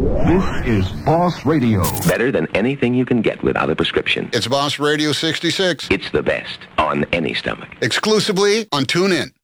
This is Boss Radio. Better than anything you can get without a prescription. It's Boss Radio 66. It's the best on any stomach. Exclusively on TuneIn.